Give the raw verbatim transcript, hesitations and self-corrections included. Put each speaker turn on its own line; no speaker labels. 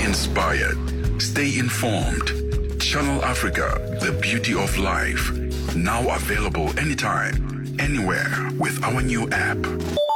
inspired. Stay informed. Channel Africa, the beauty of life. Now available anytime, anywhere with our new app.